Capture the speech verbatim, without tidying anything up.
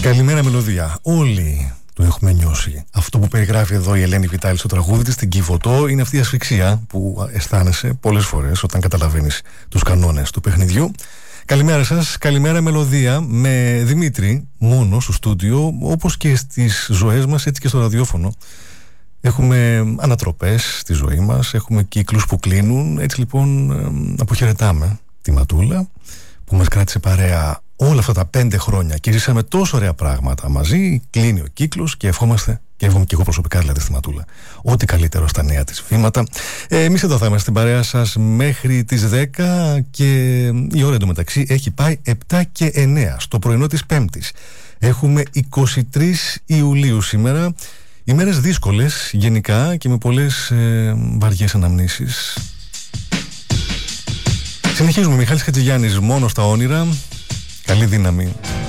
Καλημέρα μελωδία. Όλοι το έχουμε νιώσει. Αυτό που περιγράφει εδώ η Ελένη Βιτάλη στο τραγούδι της, στην Κιβωτό, είναι αυτή η ασφυξία που αισθάνεσαι πολλές φορές όταν καταλαβαίνεις τους κανόνες του παιχνιδιού. Καλημέρα σας, καλημέρα μελωδία, με Δημήτρη μόνο στο στούντιο, όπως και στις ζωές μας, έτσι και στο ραδιόφωνο. Έχουμε ανατροπές στη ζωή μας, έχουμε κύκλους που κλείνουν. Έτσι λοιπόν αποχαιρετάμε τη Ματούλα που μας κράτησε παρέα όλα αυτά τα πέντε χρόνια και ζήσαμε τόσο ωραία πράγματα μαζί. Κλείνει ο κύκλος και ευχόμαστε, και εύχομαι και εγώ προσωπικά δηλαδή στη Ματούλα, ό,τι καλύτερο στα νέα της βήματα. ε, Εμείς εδώ θα είμαστε στην παρέα σας μέχρι τις δέκα και η ώρα εντωμεταξύ έχει πάει επτά και εννέα στο πρωινό της Πέμπτης. Έχουμε είκοσι τρεις Ιουλίου σήμερα. Ημέρες δύσκολες γενικά και με πολλές ε, βαριές αναμνήσεις. Συνεχίζουμε. Μιχάλης Χατζηγιάννης, μόνο στα όνειρα. Καλή δύναμη.